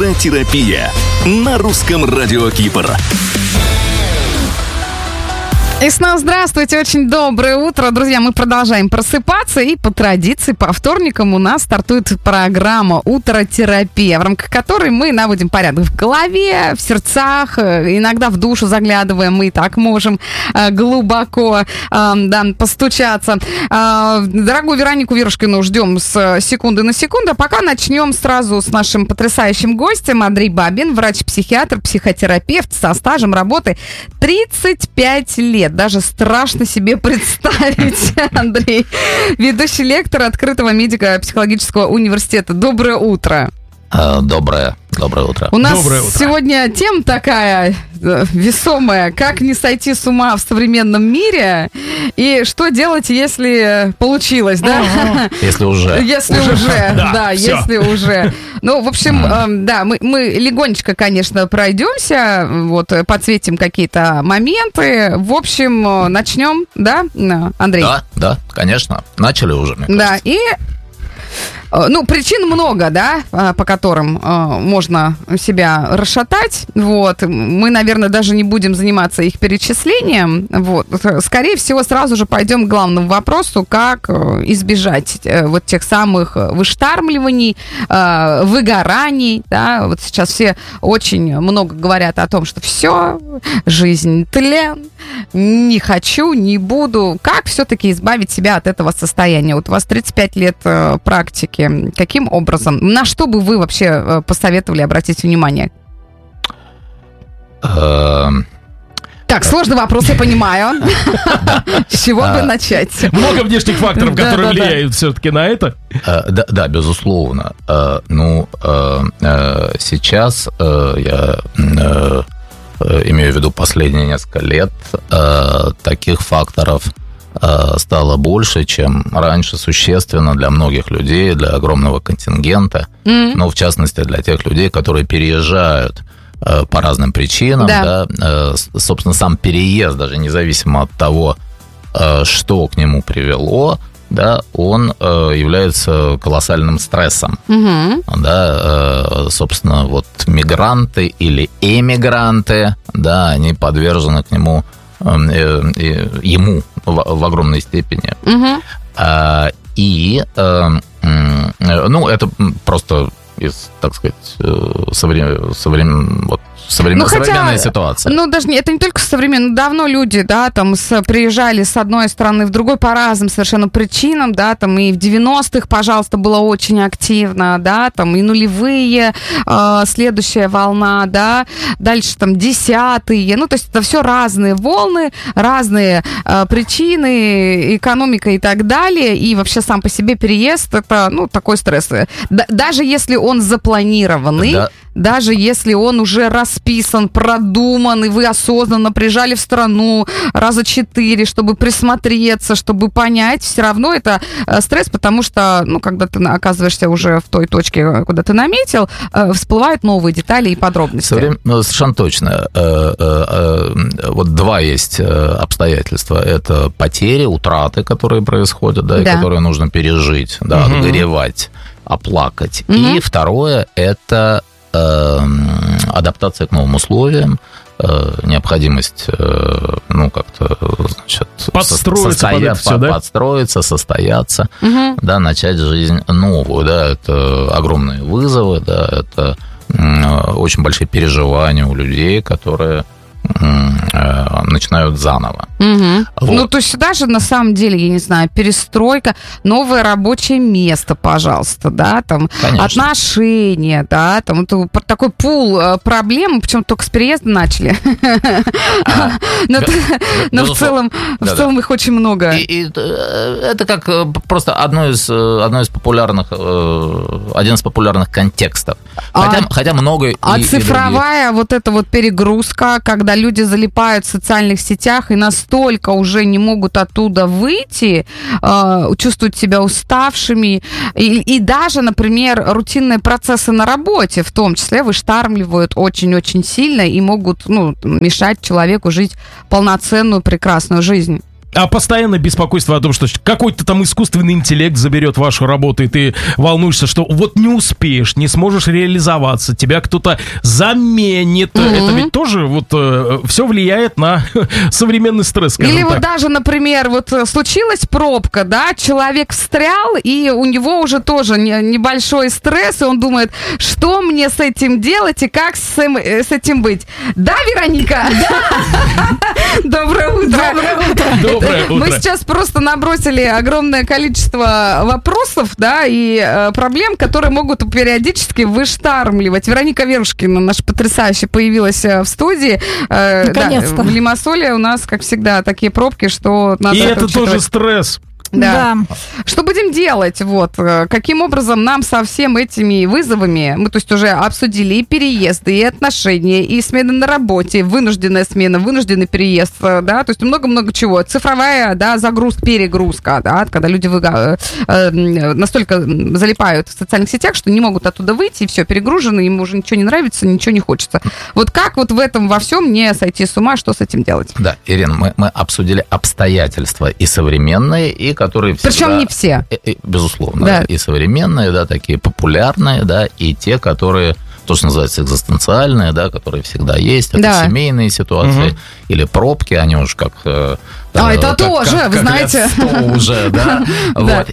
Утротерапия на русском радио Кипр. И снова здравствуйте, очень доброе утро. Друзья, мы продолжаем просыпаться, и по традиции по вторникам у нас стартует программа «Утротерапия», в рамках которой мы наводим порядок в голове, в сердцах, иногда в душу заглядываем, мы и так можем глубоко постучаться. Дорогую Веронику Верушкину ждем с секунды на секунду. Пока начнем сразу с нашим потрясающим гостем. Андрей Бабин, врач-психиатр, психотерапевт со стажем работы 35 лет. Даже страшно себе представить, Андрей. Ведущий лектор открытого медико-психологического университета. Доброе утро. Доброе утро. У нас сегодня тема такая весомая. Как не сойти с ума в современном мире? И что делать, если получилось, да? Если уже. Если уже. Ну, в общем, да, мы легонечко, конечно, пройдемся, вот, подсветим какие-то моменты. В общем, начнем, да, Андрей? Да, конечно. Начали уже, мне кажется. Да, и... Ну, причин много, да, по которым можно себя расшатать. Вот. Мы, наверное, даже не будем заниматься их перечислением. Вот. Скорее всего, сразу же пойдем к главному вопросу, как избежать вот тех самых выштармливаний, выгораний. Да. Вот сейчас все очень много говорят о том, что все, жизнь тлен, не хочу, не буду. Как все-таки избавить себя от этого состояния? Вот у вас 35 лет практики. Каким образом? На что бы вы вообще посоветовали обратить внимание? Так, сложный вопрос, я понимаю. С чего бы начать? Много внешних факторов, которые влияют все-таки на это? Да, безусловно. Ну, сейчас я имею в виду последние несколько лет, таких факторов стало больше, чем раньше, существенно для многих людей, для огромного контингента, но в частности для тех людей, которые переезжают по разным причинам. Да. Да, собственно, сам переезд, даже независимо от того, что к нему привело, да, он является колоссальным стрессом. Да, собственно, вот мигранты или эмигранты, да, они подвержены к нему, ему в огромной степени. Ну, это просто из, так сказать, современная ситуация. Ну, даже это не только современно. Давно люди, да, там приезжали с одной страны в другой по разным совершенно причинам, да, там и в 90-х, пожалуйста, было очень активно, да, там и нулевые, следующая волна, да, дальше там 10-е, ну, то есть это все разные волны, разные причины, экономика и так далее, и вообще сам по себе переезд, это, ну, такой стресс. Даже если он запланированный, да. Даже если он уже расписан, продуман, и вы осознанно приезжали в страну раза 4, чтобы присмотреться, чтобы понять, все равно это стресс, потому что, ну, когда ты оказываешься уже в той точке, куда ты наметил, всплывают новые детали и подробности. Совершенно точно. Вот два есть обстоятельства. Это потери, утраты, которые происходят, да, и которые нужно пережить, да, отгоревать, оплакать. И второе – это адаптация к новым условиям, необходимость, ну, как-то, значит, подстроиться, состояться, да, начать жизнь новую, да, это огромные вызовы, да, это очень большие переживания у людей, которые начинают заново. Вот. Ну, то есть сюда же, на самом деле, я не знаю, перестройка, новое рабочее место, пожалуйста, да, там, конечно. Отношения, да, там, это такой пул проблем, причем только с переезда начали. Но в целом их очень много. Это как просто один из популярных контекстов. Хотя много... А цифровая вот эта вот перегрузка, когда люди залипают в социальных сетях и настолько уже не могут оттуда выйти, чувствуют себя уставшими, и даже, например, рутинные процессы на работе в том числе выштармливают очень-очень сильно и могут, ну, мешать человеку жить полноценную, прекрасную жизнь. А постоянное беспокойство о том, что какой-то там искусственный интеллект заберет вашу работу, и ты волнуешься, что вот не успеешь, не сможешь реализоваться, тебя кто-то заменит. Это ведь тоже вот все влияет на современный стресс, скажем Или так. вот даже, например, вот случилась пробка, да, человек встрял, и у него уже тоже небольшой стресс, и он думает, что мне с этим делать и как с этим быть. Да, Вероника? Доброе утро. Доброе утро. Мы сейчас просто набросили огромное количество вопросов, да, и проблем, которые могут периодически выштармливать. Вероника Верушкина, наша потрясающая, появилась в студии. Наконец-то. Да, в Лимассоле у нас, как всегда, такие пробки, что надо И это учитывать. тоже стресс. Да. Что будем делать? Вот, каким образом нам со всеми этими вызовами, мы, то есть, уже обсудили и переезды, и отношения, и смены на работе, вынужденная смена, вынужденный переезд, да, то есть много-много чего. Цифровая, да, загрузка, перегрузка, да, когда люди настолько залипают в социальных сетях, что не могут оттуда выйти, и все, перегружены, им уже ничего не нравится, ничего не хочется. Вот как вот в этом во всем не сойти с ума, что с этим делать? Да, Ирина, мы обсудили обстоятельства и современные, и которые всегда... Причем не все. Безусловно, да. И современные, да, такие популярные, да, и те, которые, то, что называется, экзистенциальные, да, которые всегда есть, это семейные ситуации, или пробки, они уж как... это тоже, вы знаете. Уже, да. Вот.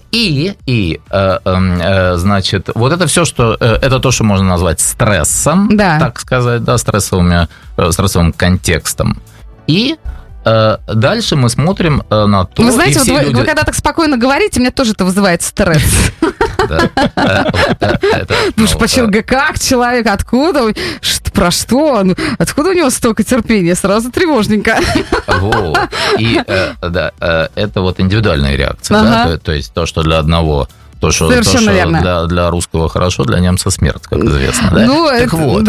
Значит, вот это все, что... Это то, что можно назвать стрессом, так сказать, да, стрессовым контекстом. И дальше мы смотрим на то... Вы знаете, вот вы когда так спокойно говорите, мне тоже это вызывает стресс. Ну, почему, как человек, откуда, про что, откуда у него столько терпения, сразу тревожненько. И это вот индивидуальная реакция, то есть то, что для одного... То, что для русского хорошо, для немца смерть, как известно. Да? Ну, так вот.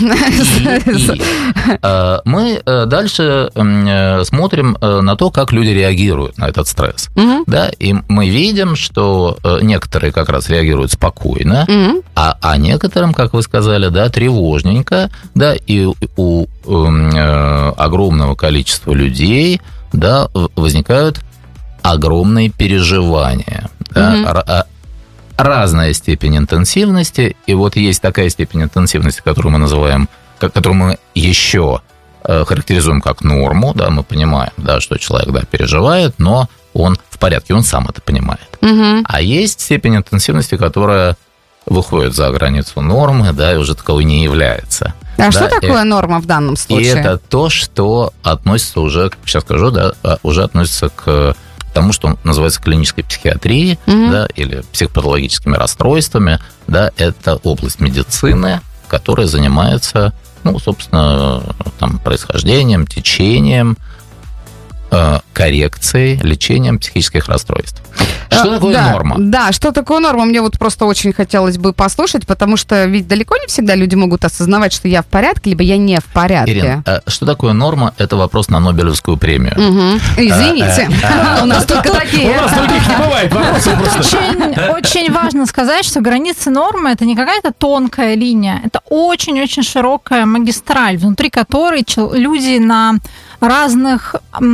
Мы дальше смотрим на то, как люди реагируют на этот стресс. Да? И мы видим, что некоторые как раз реагируют спокойно, а некоторым, как вы сказали, да, тревожненько, да, и у огромного количества людей, да, возникают огромные переживания. Да? Разная степень интенсивности, и вот есть такая степень интенсивности, которую мы называем, которую мы еще характеризуем как норму, да, мы понимаем, да, что человек, да, переживает, но он в порядке, он сам это понимает. А есть степень интенсивности, которая выходит за границу нормы, да, и уже таковой не является. А что такое норма в данном случае? И это то, что относится уже, сейчас скажу, да, уже относится к тому, что называется клинической психиатрией, да, или психопатологическими расстройствами, да, это область медицины, которая занимается, ну, собственно, там, происхождением, течением, коррекцией, лечением психических расстройств. Что такое норма? Да, что такое норма? Мне вот просто очень хотелось бы послушать, потому что ведь далеко не всегда люди могут осознавать, что я в порядке, либо я не в порядке. Ирина, что такое норма? Это вопрос на Нобелевскую премию. Извините, у нас только такие. У нас других не бывает вопросов просто. Очень важно сказать, что границы нормы – это не какая-то тонкая линия, это очень-очень широкая магистраль, внутри которой люди на разных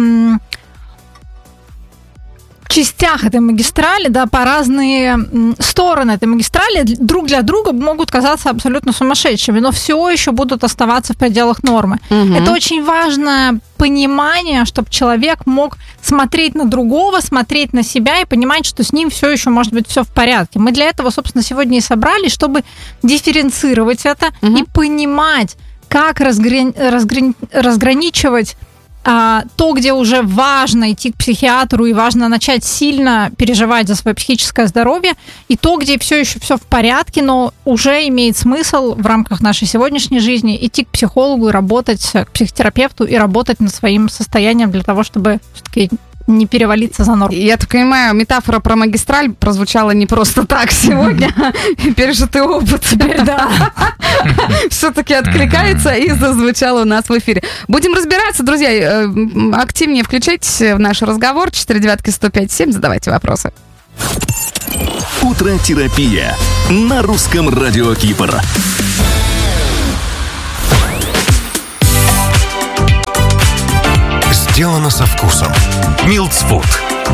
частях этой магистрали, да, по разные стороны этой магистрали друг для друга могут казаться абсолютно сумасшедшими, но все еще будут оставаться в пределах нормы. Это очень важное понимание, чтобы человек мог смотреть на другого, смотреть на себя и понимать, что с ним все еще может быть все в порядке. Мы для этого, собственно, сегодня и собрались, чтобы дифференцировать это и понимать, как разграничивать то, где уже важно идти к психиатру и важно начать сильно переживать за свое психическое здоровье, и то, где все еще все в порядке, но уже имеет смысл в рамках нашей сегодняшней жизни идти к психологу и работать, к психотерапевту и работать над своим состоянием для того, чтобы все-таки не перевалиться за норму. Я так понимаю, метафора про магистраль прозвучала не просто так сегодня. Пережитый опыт теперь, да, все-таки откликается и зазвучало у нас в эфире. Будем разбираться, друзья. Активнее включайтесь в наш разговор. 4-9-105-7. Задавайте вопросы. Утротерапия на русском радио Кипр. Сделано со вкусом. Милтс Фуд.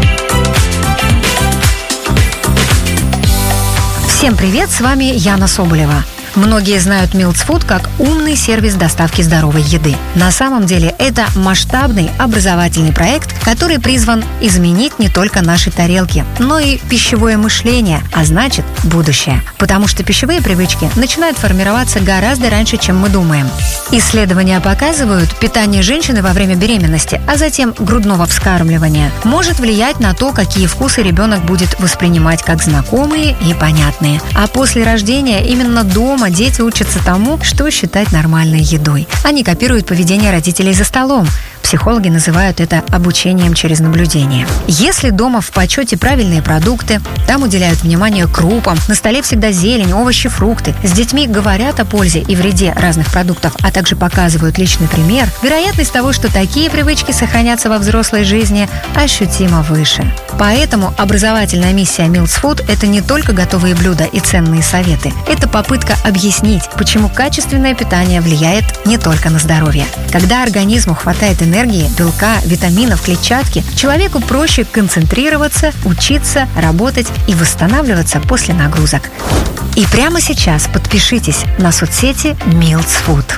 Всем привет, с вами Яна Соболева. Многие знают Милтс Фуд как умный сервис доставки здоровой еды. На самом деле это масштабный образовательный проект, который призван изменить не только наши тарелки, но и пищевое мышление, а значит будущее. Потому что пищевые привычки начинают формироваться гораздо раньше, чем мы думаем. Исследования показывают, питание женщины во время беременности, а затем грудного вскармливания, может влиять на то, какие вкусы ребенок будет воспринимать как знакомые и понятные. А после рождения именно дома дети учатся тому, что считать нормальной едой. Они копируют поведение родителей за столом. Психологи называют это обучением через наблюдение. Если дома в почете правильные продукты, там уделяют внимание крупам, на столе всегда зелень, овощи, фрукты, с детьми говорят о пользе и вреде разных продуктов, а также показывают личный пример, вероятность того, что такие привычки сохранятся во взрослой жизни, ощутимо выше. Поэтому образовательная миссия Милтс Фуд – это не только готовые блюда и ценные советы. Это попытка объяснить, почему качественное питание влияет не только на здоровье. Когда организму хватает энергии, белка, витаминов, клетчатки, человеку проще концентрироваться, учиться, работать и восстанавливаться после нагрузок. И прямо сейчас подпишитесь на соцсети Милтс Фуд.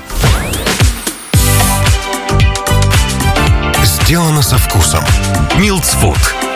Сделано со вкусом. Милтс Фуд.